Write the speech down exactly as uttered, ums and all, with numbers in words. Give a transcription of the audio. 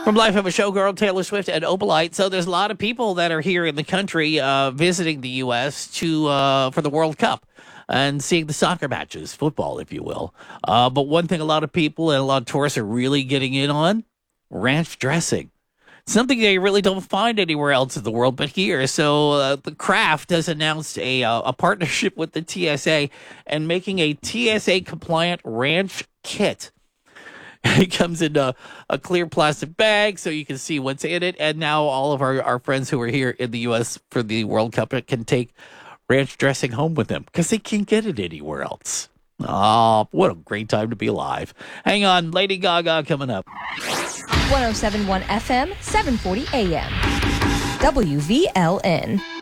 From Life of a Showgirl, Taylor Swift, and Opalite. So there's a lot of people that are here in the country uh, visiting the U S to uh, for the World Cup and seeing the soccer matches, football, if you will. Uh, but one thing a lot of people and a lot of tourists are really getting in on, ranch dressing. Something they really don't find anywhere else in the world but here. So uh, the Kraft has announced a, uh, a partnership with the T S A and making a T S A-compliant ranch kit. It comes in a, a clear plastic bag so you can see what's in it. And now all of our, our friends who are here in the U S for the World Cup can take ranch dressing home with them because they can't get it anywhere else. Oh, what a great time to be alive. Hang on, Lady Gaga coming up. one oh seven point one F M, seven forty A M. W V L N.